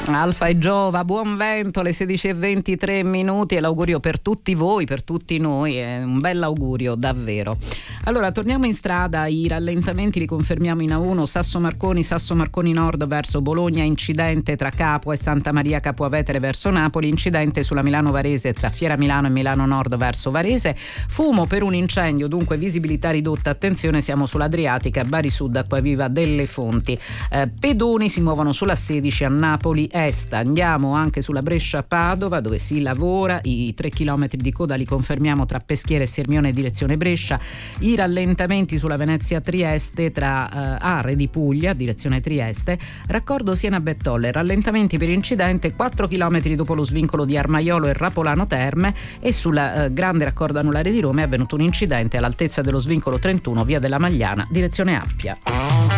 Alfa e Giova, buon vento, alle 16:23 e l'augurio per tutti voi, per tutti noi, è un bell'augurio davvero. Allora torniamo in strada, i rallentamenti li confermiamo in A1, Sasso Marconi Nord verso Bologna, incidente tra Capua e Santa Maria Capua Vetere verso Napoli, incidente sulla Milano Varese tra Fiera Milano e Milano Nord verso Varese, fumo per un incendio, dunque visibilità ridotta, attenzione, siamo sull'Adriatica, Bari Sud, Acquaviva delle Fonti. Pedoni si muovono sulla 16 a Napoli Est. Andiamo anche sulla Brescia-Padova dove si lavora, i 3 chilometri di coda li confermiamo tra Peschiera e Sirmione direzione Brescia, i rallentamenti sulla Venezia-Trieste tra Arre di Puglia direzione Trieste, raccordo Siena-Bettolle, rallentamenti per incidente 4 chilometri dopo lo svincolo di Armaiolo e Rapolano Terme, e sulla grande raccordo anulare di Roma è avvenuto un incidente all'altezza dello svincolo 31 via della Magliana direzione Appia.